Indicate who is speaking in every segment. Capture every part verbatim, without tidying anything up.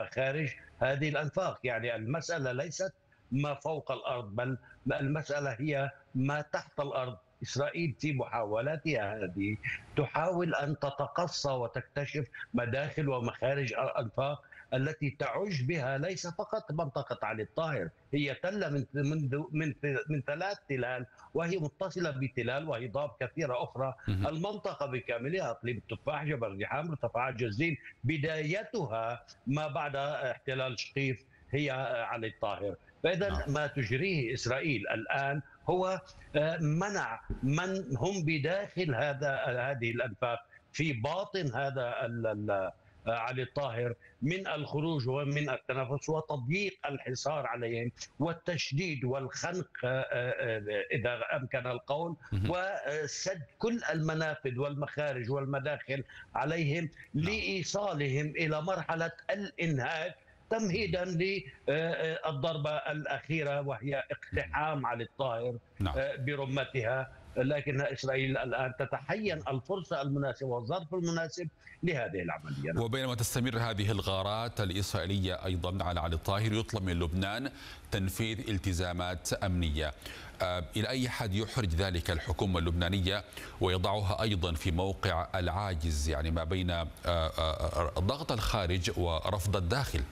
Speaker 1: مخارج هذه الأنفاق. يعني المسألة ليست ما فوق الأرض، بل المسألة هي ما تحت الأرض. إسرائيل في محاولاتها هذه تحاول أن تتقصى وتكتشف مداخل ومخارج الأنفاق التي تعج بها ليس فقط منطقة علي الطاهر، هي تلة من من من, من ثلاث تلال، وهي متصلة بتلال وهضاب كثيرة أخرى. المنطقة بكاملها، إقليم التفاح، جبل الريحان، مرتفعات جزين، بدايتها ما بعد احتلال شقيف هي علي الطاهر. فإذا ما تجريه إسرائيل الآن هو منع من هم بداخل هذا هذه الأنفاق في باطن هذا علي الطاهر من الخروج ومن التنفس، وتضييق الحصار عليهم والتشديد والخنق إذا أمكن القول، وسد كل المنافذ والمخارج والمداخل عليهم لإيصالهم إلى مرحلة الإنهاك تمهيدا للضربة الأخيرة وهي اقتحام علي الطاهر برمتها. لكن إسرائيل الآن تتحين الفرصة المناسبة والظرف المناسب لهذه العملية.
Speaker 2: وبينما تستمر هذه الغارات الإسرائيلية أيضا على علي الطاهر، يطلب من لبنان تنفيذ التزامات أمنية. إلى أي حد يحرج ذلك الحكومة اللبنانية ويضعها أيضا في موقع العاجز، يعني ما بين ضغط الخارج ورفض الداخل؟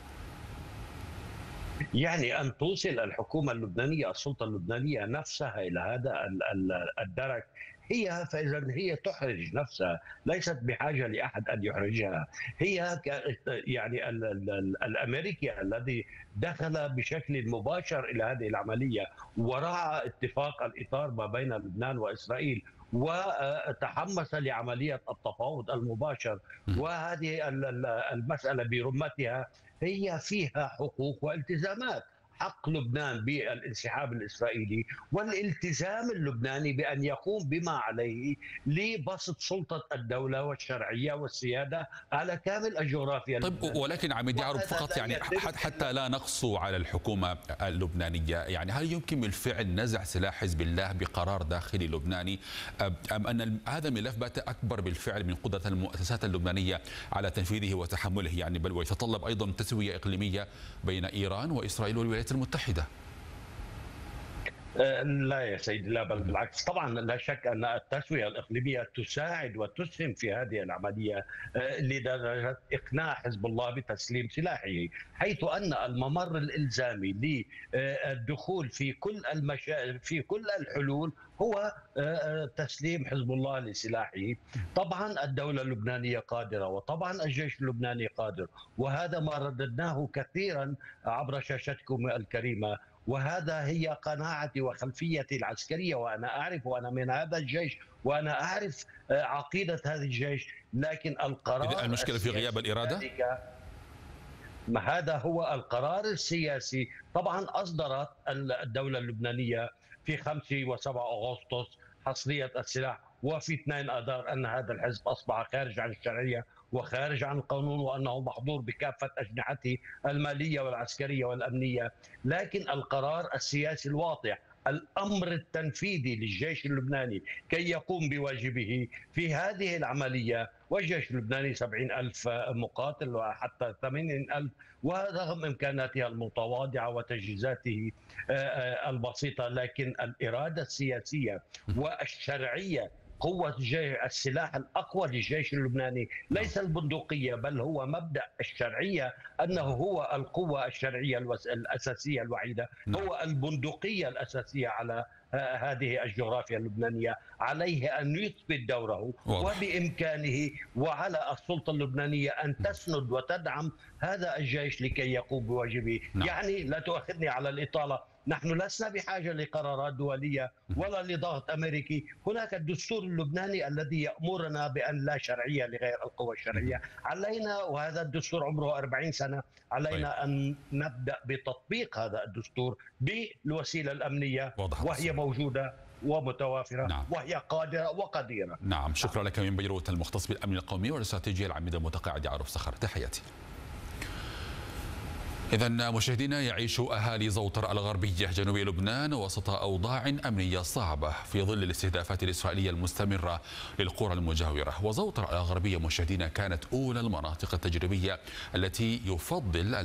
Speaker 1: يعني أن توصل الحكومة اللبنانية، السلطة اللبنانية نفسها إلى هذا الدرك، هي فإذا هي تحرج نفسها، ليست بحاجة لأحد أن يحرجها. هي يعني الأمريكي الذي دخل بشكل مباشر إلى هذه العملية ورعى اتفاق الإطار ما بين لبنان وإسرائيل وتحمس لعملية التفاوض المباشر، وهذه المسألة برمتها هي فيها حقوق والتزامات. حق لبنان بالانسحاب الإسرائيلي والالتزام اللبناني بأن يقوم بما عليه لبسط سلطة الدولة والشرعية والسيادة على كامل الجغرافيا.
Speaker 2: طيب ولكن عميد يعرب فقط يعني حتى لا نقصوا على الحكومة اللبنانية، يعني هل يمكن بالفعل نزع سلاح حزب الله بقرار داخلي لبناني، أم أن هذا الملف بات أكبر بالفعل من قدرة المؤسسات اللبنانية على تنفيذه وتحمله، يعني بل ويتطلب أيضا تسوية إقليمية بين إيران وإسرائيل والولايات المتحدة؟
Speaker 1: لا يا سيدي، لا، بل بالعكس. طبعا لا شك أن التسوية الإقليمية تساعد وتسهم في هذه العملية لدرجة إقناع حزب الله بتسليم سلاحه، حيث أن الممر الإلزامي للدخول في كل المشا... في كل الحلول هو تسليم حزب الله لسلاحه. طبعا الدولة اللبنانية قادرة، وطبعا الجيش اللبناني قادر، وهذا ما رددناه كثيرا عبر شاشتكم الكريمة، وهذا هي قناعتي وخلفيتي العسكرية، وأنا أعرف وأنا من هذا الجيش وأنا أعرف عقيدة هذا الجيش. لكن القرار
Speaker 2: المشكلة في غياب الإرادة؟
Speaker 1: هذا هو القرار السياسي. طبعا أصدرت الدولة اللبنانية في خمسة وسبعة أغسطس حصرية السلاح، وفي اثنين آذار أن هذا الحزب أصبح خارج عن الشرعية وخارج عن القانون، وأنه محظور بكافة أجنحته المالية والعسكرية والأمنية. لكن القرار السياسي الواضح، الأمر التنفيذي للجيش اللبناني كي يقوم بواجبه في هذه العملية، والجيش اللبناني سبعين ألف مقاتل وحتى ثمانين ألف، ورغم إمكاناته المتواضعة وتجهيزاته البسيطة، لكن الإرادة السياسية والشرعية، قوة السلاح الأقوى للجيش اللبناني ليس البندقية، بل هو مبدأ الشرعية، أنه هو القوة الشرعية الأساسية الوحيدة، هو البندقية الأساسية على هذه الجغرافيا اللبنانية. عليه أن يثبت دوره، وبإمكانه وعلى السلطة اللبنانية أن تسند وتدعم هذا الجيش لكي يقوم بواجبه. يعني لا تؤاخذني على الإطالة، نحن لسنا بحاجة لقرارات دولية ولا لضغط أمريكي. هناك الدستور اللبناني الذي يأمرنا بأن لا شرعية لغير القوى الشرعية. علينا، وهذا الدستور عمره أربعين سنة، علينا أن نبدأ بتطبيق هذا الدستور بالوسيلة الأمنية، وهي موجودة ومتوافرة. نعم. وهي قادرة وقديرة.
Speaker 2: نعم، شكرا لك من بيروت المختص بالأمن القومي والاستراتيجية العميد المتقاعد يعرف صخر، تحياتي. إذا مشاهدينا، يعيش أهالي زوطر الغربية جنوب لبنان وسط أوضاع أمنية صعبة في ظل الاستهدافات الإسرائيلية المستمرة للقرى المجاورة. وزوطر الغربية مشاهدينا كانت أولى المناطق التجريبية التي يفضل